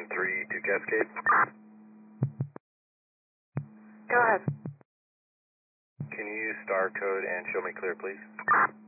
3 to Cascade. Go ahead. Can you use star code and show me clear, please?